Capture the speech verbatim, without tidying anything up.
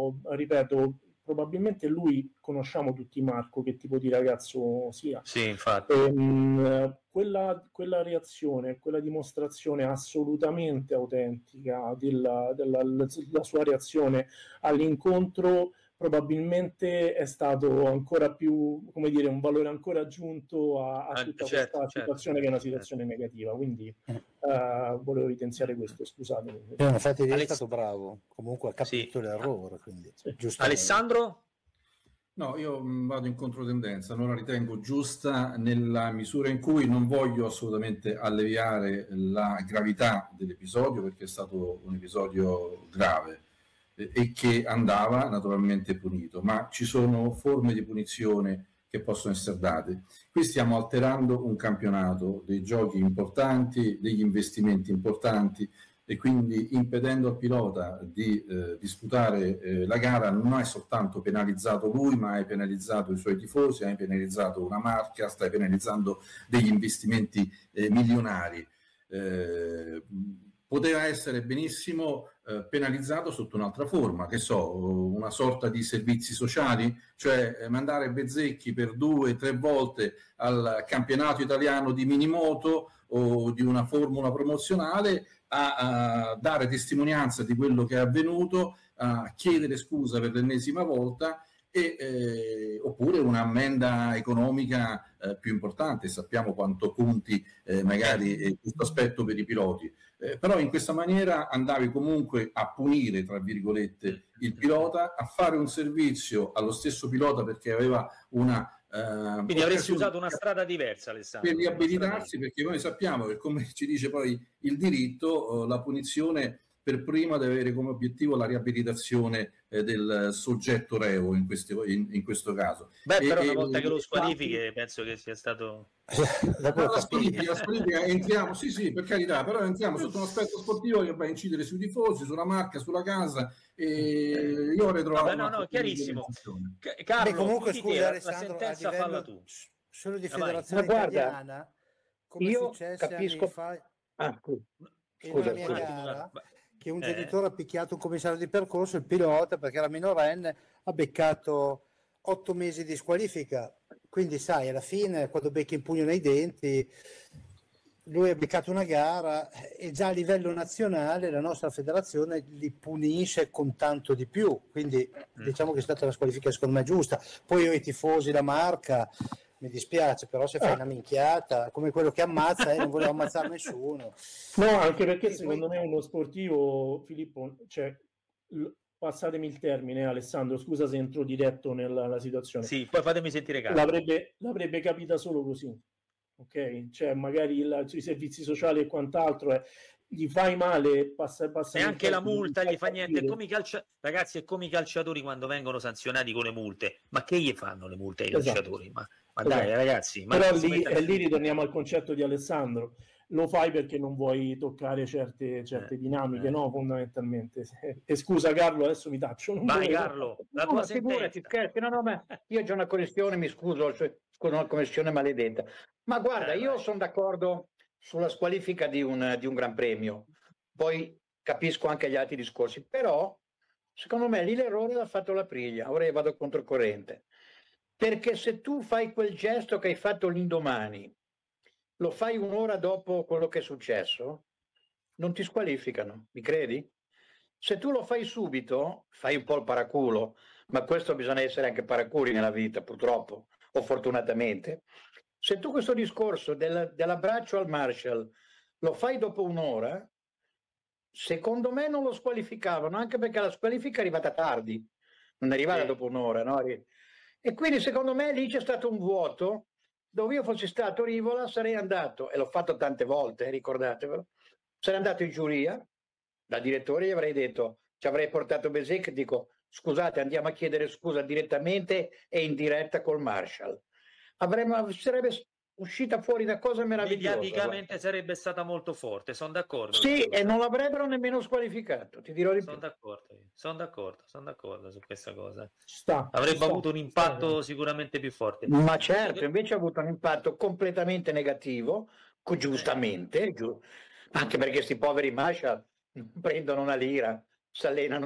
io ripeto, probabilmente lui, conosciamo tutti Marco che tipo di ragazzo sia. Sì, infatti. E, mh, quella, quella reazione, quella dimostrazione assolutamente autentica della, della, della sua reazione all'incontro probabilmente è stato ancora più, come dire, un valore ancora aggiunto a, a tutta certo, questa certo, situazione che è una situazione certo. negativa, quindi uh, volevo evidenziare questo, scusatemi. No, infatti lei è stato bravo, comunque ha capito sì. l'errore, quindi sì. Alessandro? No, io vado in controtendenza, non la ritengo giusta nella misura in cui non voglio assolutamente alleviare la gravità dell'episodio, perché è stato un episodio grave e che andava naturalmente punito, ma ci sono forme di punizione che possono essere date. Qui stiamo alterando un campionato, dei giochi importanti, degli investimenti importanti, e quindi impedendo al pilota di eh, disputare eh, la gara non hai soltanto penalizzato lui, ma hai penalizzato i suoi tifosi, hai penalizzato una marca, stai penalizzando degli investimenti eh, milionari. Eh, poteva essere benissimo eh, penalizzato sotto un'altra forma, che so, una sorta di servizi sociali, cioè eh, mandare Bezzecchi per due, tre volte al campionato italiano di minimoto o di una formula promozionale a, a dare testimonianza di quello che è avvenuto, a chiedere scusa per l'ennesima volta, e, eh, oppure un'ammenda economica eh, più importante. Sappiamo quanto conti eh, magari eh, questo aspetto per i piloti, eh, però in questa maniera andavi comunque a punire, tra virgolette, il pilota, a fare un servizio allo stesso pilota perché aveva una Uh, quindi avresti usato una strada diversa, Alessandro, per riabilitarsi, perché noi sappiamo che, come ci dice poi il diritto, uh, la punizione per prima deve avere come obiettivo la riabilitazione eh, del soggetto reo in, questi, in, in questo caso. Beh, e, però una e, volta che lo squalifichi e, penso che sia stato la, la, squalifica, la squalifica entriamo, sì sì, per carità, però entriamo sotto un aspetto sportivo che va a incidere sui tifosi, sulla marca, sulla casa, e io avrei trovato. Vabbè, no, no, chiarissimo. Carlo, Beh, comunque scusa, la, Alessandro, la sentenza livello, falla tu. Solo di Ah, federazione guarda, italiana, come io è successo capisco... anni fa ah, in scusa, una mia scusa. gara, che un Eh. genitore ha picchiato un commissario di percorso, il pilota, perché era minorenne, ha beccato otto mesi di squalifica. Quindi sai, alla fine quando becchi in pugno nei denti, lui ha beccato una gara e già a livello nazionale la nostra federazione li punisce con tanto di più, quindi mm. diciamo che è stata la squalifica secondo me giusta. Poi io i tifosi, la marca, mi dispiace, però se fai una minchiata come quello che ammazza, eh, non volevo ammazzare nessuno. No, anche perché e secondo poi... me uno sportivo, Filippo, cioè, passatemi il termine, Alessandro, scusa se entro diretto nella, nella situazione. Sì, poi fatemi sentire caso. L'avrebbe, l'avrebbe capita solo così, ok? Cioè magari il, i servizi sociali e quant'altro, eh, gli fai male, passa, passa e anche la multa gli fa niente. È come i calcia... Ragazzi, è come i calciatori quando vengono sanzionati con le multe. Ma che gli fanno le multe ai esatto. calciatori? Ma, ma esatto. dai, ragazzi. Ma però lì, e lì ritorniamo al concetto di Alessandro. Lo fai perché non vuoi toccare certe, certe eh, dinamiche, eh. no? Fondamentalmente. E scusa Carlo, adesso mi taccio. Non Vai volevo... Carlo, la no, tua ma figurati, scherzi, no, no, ma io ho una connessione, mi scuso, scuso, una connessione maledetta. Ma guarda, eh, io sono d'accordo sulla squalifica di un, di un Gran Premio, poi capisco anche gli altri discorsi, però secondo me lì l'errore l'ha fatto l'Aprilia, ora io vado controcorrente, perché se tu fai quel gesto che hai fatto l'indomani, lo fai un'ora dopo quello che è successo, non ti squalificano, mi credi? Se tu lo fai subito, fai un po' il paraculo, ma questo bisogna essere anche paraculi nella vita, purtroppo, o fortunatamente. Se tu questo discorso del, dell'abbraccio al Marshall lo fai dopo un'ora, secondo me non lo squalificavano, anche perché la squalifica è arrivata tardi, non è arrivata sì. dopo un'ora, no? E quindi secondo me lì c'è stato un vuoto, dove io fossi stato Rivola sarei andato, e l'ho fatto tante volte, eh, ricordatevelo, sarei andato in giuria, da direttore gli avrei detto, ci avrei portato Bezzecchi, dico scusate, andiamo a chiedere scusa direttamente e in diretta col Marshall. Avremmo, sarebbe uscita fuori da cosa meravigliosa. Mediaticamente guarda. Sarebbe stata molto forte, sono d'accordo. Sì, e non l'avrebbero nemmeno squalificato, ti dirò di sono più. D'accordo, sono d'accordo, sono d'accordo su questa cosa. Sta, avrebbe sta, avuto un impatto sta. sicuramente più forte. Ma certo, invece ha avuto un impatto completamente negativo, giustamente, giu- anche perché questi poveri Marshall prendono una lira, si allenano